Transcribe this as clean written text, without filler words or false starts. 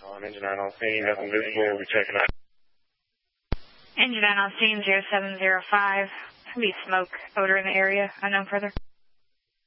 Engine 9 on scene, nothing visible, we'll be checking out. Engine 9 on scene, 0705. Be smoke odor in the area, unknown further.